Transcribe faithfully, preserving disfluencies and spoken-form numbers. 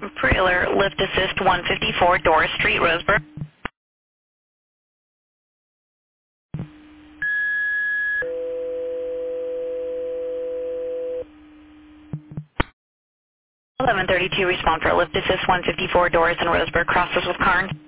Trailer, lift assist one fifty-four, Doris Street, Roseburg. eleven thirty-two, respond for lift assist one fifty-four, Doris and Roseburg, crosses with Carnes.